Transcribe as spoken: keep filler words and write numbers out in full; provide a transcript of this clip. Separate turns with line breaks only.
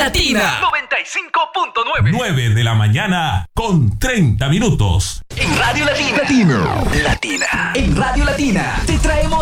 Latina
noventa y cinco punto nueve.
nueve de la mañana con treinta minutos.
En Radio Latina. Latina. Latina. En Radio Latina te traemos